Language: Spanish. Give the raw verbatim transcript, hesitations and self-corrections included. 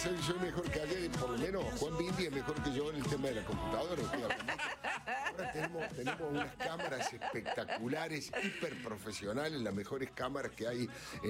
soy, soy mejor que ayer, por lo menos Juan Bindi es mejor que yo en el tema de la computadora. Ahora tenemos, tenemos unas cámaras espectaculares, hiper profesionales, las mejores cámaras que hay en